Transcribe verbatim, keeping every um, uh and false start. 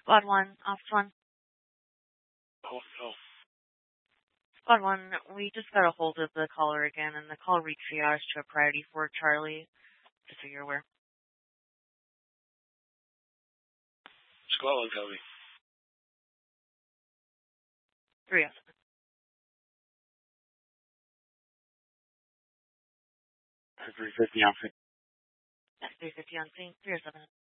Squad one, Office one. Oh, no. Squad one, we just got a hold of the caller again, and the call re-triaged to a priority for Charlie, just so you're aware. Squad one, tell me. three oh seven. three fifty on scene. three fifty on scene, three oh seven.